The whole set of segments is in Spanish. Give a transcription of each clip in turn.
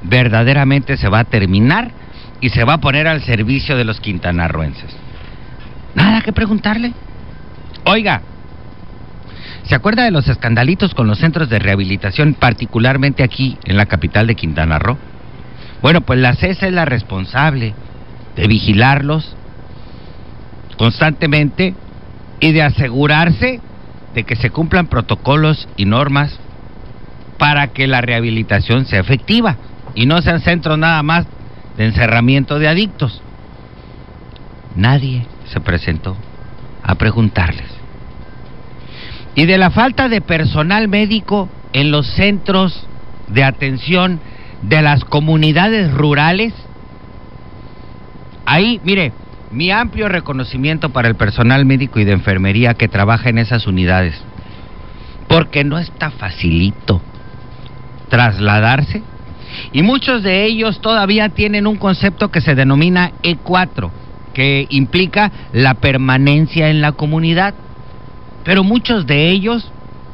verdaderamente se va a terminar y se va a poner al servicio de los quintanarroenses. Nada que preguntarle. Oiga, ¿se acuerda de los escandalitos con los centros de rehabilitación, particularmente aquí en la capital de Quintana Roo? Bueno, pues la CESA es la responsable de vigilarlos constantemente y de asegurarse de que se cumplan protocolos y normas para que la rehabilitación sea efectiva y no sean centros nada más de encerramiento de adictos. Nadie se presentó a preguntarles. Y de la falta de personal médico en los centros de atención de las comunidades rurales, ahí, mire, mi amplio reconocimiento para el personal médico y de enfermería que trabaja en esas unidades, porque no está facilito trasladarse, y muchos de ellos todavía tienen un concepto que se denomina E4, que implica la permanencia en la comunidad, pero muchos de ellos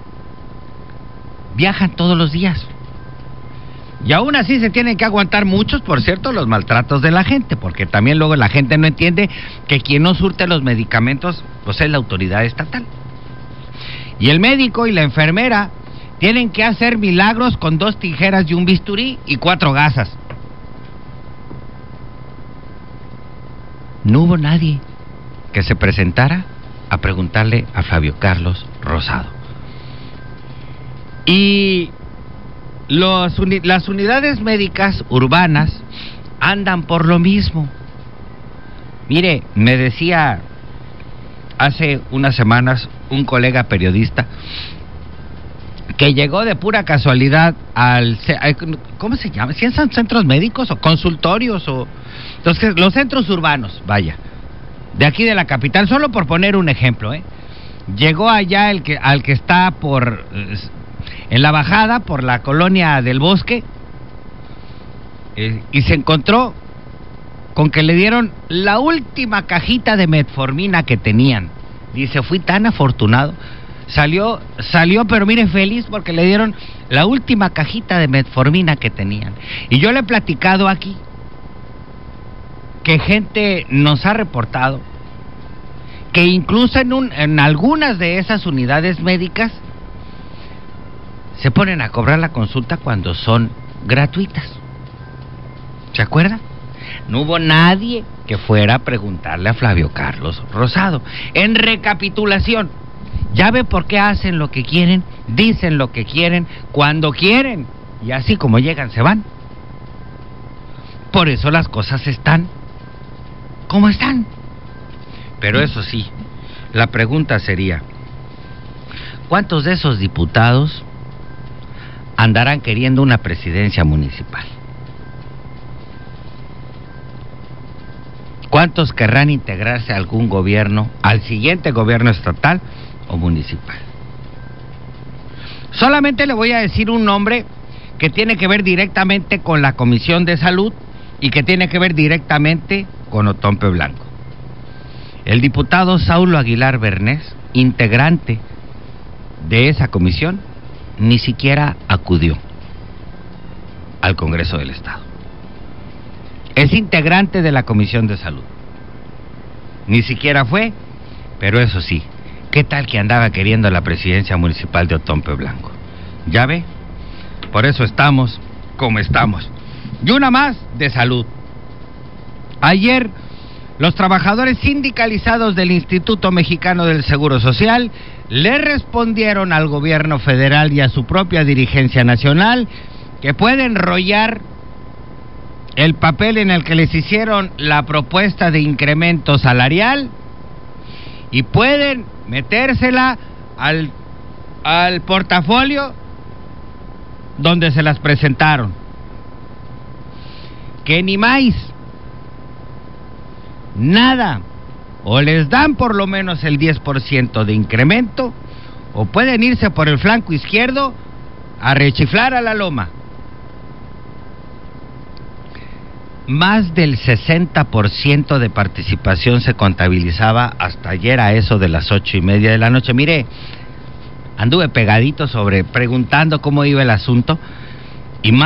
viajan todos los días. Y aún así se tienen que aguantar muchos, por cierto, los maltratos de la gente, porque también luego la gente no entiende que quien no surte los medicamentos, pues es la autoridad estatal. Y el médico y la enfermera tienen que hacer milagros con 2 tijeras y un bisturí y 4 gasas. No hubo nadie que se presentara a preguntarle a Flavio Carlos Rosado. Y las unidades médicas urbanas andan por lo mismo. Mire, me decía hace unas semanas un colega periodista que llegó de pura casualidad ¿cómo se llama? ¿Si son centros médicos o consultorios o los centros urbanos, vaya, de aquí de la capital, solo por poner un ejemplo, llegó allá al que está en la bajada por la colonia del Bosque, y se encontró con que le dieron la última cajita de metformina que tenían. Dice, fui tan afortunado, salió, pero mire, feliz porque le dieron la última cajita de metformina que tenían. Y yo le he platicado aquí que gente nos ha reportado que incluso en algunas de esas unidades médicas se ponen a cobrar la consulta cuando son gratuitas. ¿Se acuerda? No hubo nadie que fuera a preguntarle a Flavio Carlos Rosado. En recapitulación, ya ve por qué hacen lo que quieren, dicen lo que quieren, cuando quieren, y así como llegan se van. Por eso las cosas están como están. Pero eso sí, la pregunta sería, ¿cuántos de esos diputados andarán queriendo una presidencia municipal? ¿Cuántos querrán integrarse a algún gobierno, al siguiente gobierno estatal o municipal? Solamente le voy a decir un nombre que tiene que ver directamente con la Comisión de Salud y que tiene que ver directamente con Otompe Blanco. El diputado Saulo Aguilar Bernés, integrante de esa comisión, ni siquiera acudió al Congreso del Estado. Es integrante de la Comisión de Salud. Ni siquiera fue, pero eso sí, ¿qué tal que andaba queriendo la presidencia municipal de Otompe Blanco? ¿Ya ve? Por eso estamos como estamos. Y una más de salud. Ayer, los trabajadores sindicalizados del Instituto Mexicano del Seguro Social le respondieron al gobierno federal y a su propia dirigencia nacional que pueden enrollar el papel en el que les hicieron la propuesta de incremento salarial y pueden metérsela al portafolio donde se las presentaron. Que ni más, nada, o les dan por lo menos el 10% de incremento, o pueden irse por el flanco izquierdo a rechiflar a la loma. Más del 60% de participación se contabilizaba hasta ayer a eso de las 8:30 de la noche. Mire, anduve pegadito preguntando cómo iba el asunto,